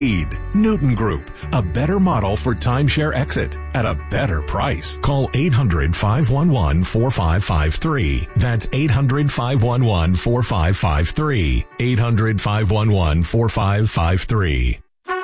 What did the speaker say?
Newton Group, a better model for timeshare exit at a better price. Call 800-511-4553. That's 800-511-4553. 800-511-4553.